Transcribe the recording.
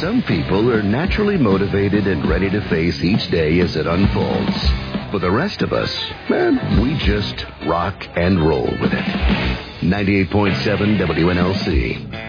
Some people are naturally motivated and ready to face each day as it unfolds. For the rest of us, we just rock and roll with it. 98.7 WNLC.